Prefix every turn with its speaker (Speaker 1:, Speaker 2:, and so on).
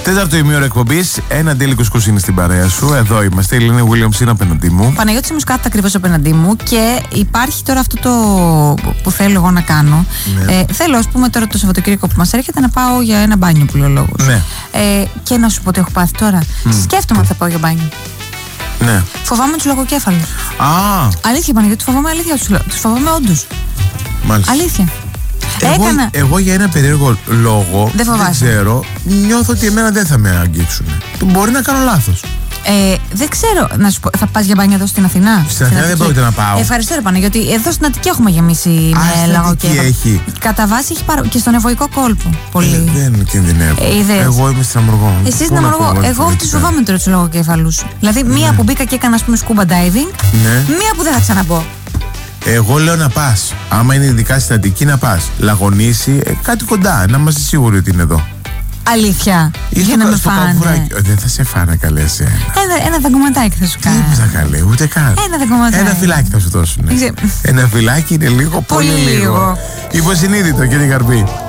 Speaker 1: Τέταρτο ημίωρο εκπομπής. Ένα Ντέλη Κουσκούς στην παρέα σου. Εδώ είμαστε. Η Ελένη Williams είναι απέναντί μου.
Speaker 2: Παναγιώτης Μουσκάτα ακριβώς απέναντί μου. Και υπάρχει τώρα αυτό το που θέλω εγώ να κάνω.
Speaker 1: Ναι.
Speaker 2: Θέλω, ας πούμε, τώρα το Σαββατοκύριακο που μας έρχεται να πάω για ένα μπάνιο που λέει ο λόγος.
Speaker 1: Ναι.
Speaker 2: Και να σου πω ότι έχω πάθει τώρα. Σκέφτομαι ότι θα πάω για μπάνιο.
Speaker 1: Ναι.
Speaker 2: Φοβάμαι τους λογοκέφαλους. Αλήθεια, Παναγιώτη, φοβάμαι αλήθεια. Τους φοβάμαι όντως.
Speaker 1: Μάλιστα.
Speaker 2: Αλήθεια.
Speaker 1: Εγώ για ένα περίεργο λόγο
Speaker 2: δεν
Speaker 1: ξέρω, νιώθω ότι εμένα δεν θα με αγγίξουν. Μπορεί να κάνω λάθος.
Speaker 2: Δεν ξέρω, να σου πω, θα πας για μπάνια εδώ στην Αθηνά?
Speaker 1: Στην Αθηνά δεν πρόκειται να πάω.
Speaker 2: Ευχαριστώ, ρε Παναγιώτη. Εδώ στην Αττική έχουμε γεμίσει με λαγοκέφαλο.
Speaker 1: Έχει.
Speaker 2: Κατά βάση έχει και στον Ευωικό κόλπο. Πολύ.
Speaker 1: Δεν κινδυνεύω. Εγώ είμαι στην Αμοργό.
Speaker 2: Εσύ στην Αμοργό. Εγώ τους φοβάμαι τώρα τους λαγοκέφαλους. Δηλαδή, μία που μπήκα και έκανα, ας πούμε, scuba diving, μία που δεν θα ξαναμπω.
Speaker 1: Εγώ λέω να πας. Άμα είναι ειδικά στην Αττική, να πας. Λαγωνίσει, κάτι κοντά, να είμαστε σίγουροι ότι είναι εδώ.
Speaker 2: Αλήθεια. Για να με φάνε.
Speaker 1: Δεν θα σε φάνε καλέ.
Speaker 2: Ένα δαγκωματάκι θα σου κάνω.
Speaker 1: Τι θα καλέ, ούτε καν.
Speaker 2: Ένα δαγκωματάκι.
Speaker 1: Ένα φυλάκι θα σου δώσουν. Ένα φυλάκι είναι λίγο, πολύ λίγο. Υποσυνείδητο, κύριε Καρπή.